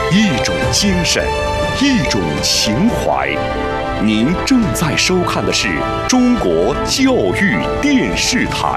一种精神，一种情怀。您正在收看的是中国教育电视台。